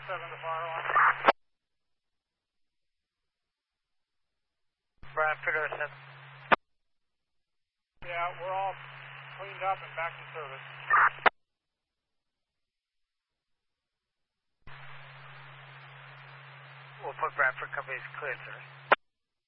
7 to fire on. Bradford 07. Yeah, we're all cleaned up and back to service. We'll put Bradford companies cleared, sir.